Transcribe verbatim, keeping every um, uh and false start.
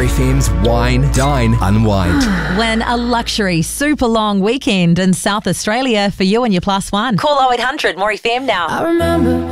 F M's Wine, Dine, Unwind. When a luxury super long weekend in South Australia for you and your plus one. Call oh eight hundred more F M now. I remember